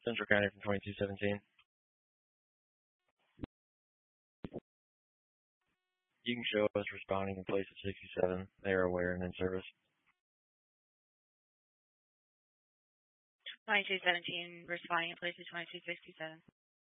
Central County from 2217. You can show us responding in place of 67. They are aware and in service. 2217, responding in place of 2267.